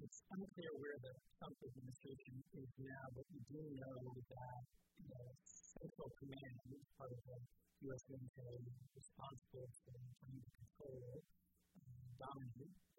it's unclear where the Trump administration is now, but we do know that the Central Command, part of the U.S. military responsible for trying to control, dominate